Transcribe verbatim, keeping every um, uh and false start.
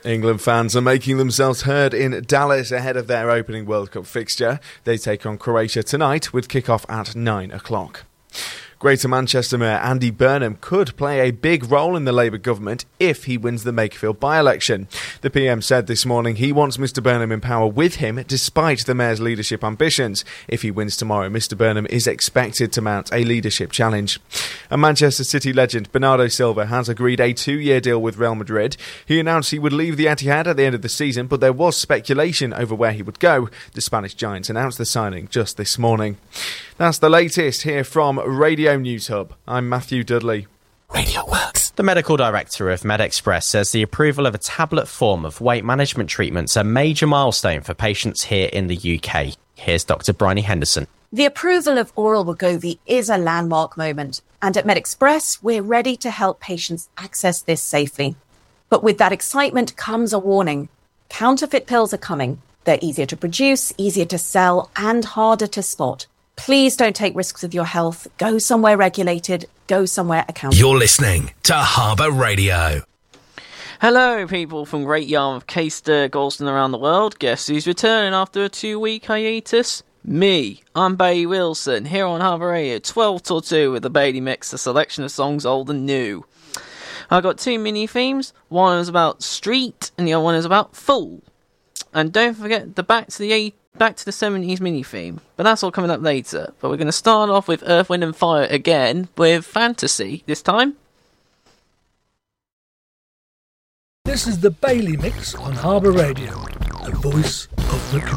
England fans are making themselves heard in Dallas ahead of their opening World Cup fixture. They take on Croatia tonight with kick-off at nine o'clock. Greater Manchester Mayor Andy Burnham could play a big role in the Labour government if he wins the Makerfield by-election. The P M said this morning he wants Mr Burnham in power with him despite the Mayor's leadership ambitions. If he wins tomorrow, Mr Burnham is expected to mount a leadership challenge. And Manchester City legend Bernardo Silva has agreed a two-year deal with Real Madrid. He announced he would leave the Etihad at the end of the season, but there was speculation over where he would go. The Spanish Giants announced the signing just this morning. That's the latest here from Radio News Hub. I'm Matthew Dudley. Radio Works. The medical director of MedExpress says the approval of a tablet form of weight management treatment's a major milestone for patients here in the U K. Here's Doctor Bryony Henderson. The approval of oral Wegovy is a landmark moment, and at MedExpress, we're ready to help patients access this safely. But with that excitement comes a warning. Counterfeit pills are coming. They're easier to produce, easier to sell, and harder to spot. Please don't take risks with your health. Go somewhere regulated. Go somewhere accountable. You're listening to Harbour Radio. Hello, people from Great Yarmouth, Caister, Galston around the world. Guess who's returning after a two-week hiatus? Me. I'm Bailey Wilson, here on Harbour Radio, twelve till two with the Bailey Mix, a selection of songs old and new. I got two mini themes. One is about street, and the other one is about fool. And don't forget the back to the eight. Back to the seventies mini theme, but that's all coming up later. But we're going to start off with Earth, Wind and Fire again, with Fantasy this time. This is the Bailey Mix on Harbour Radio, the voice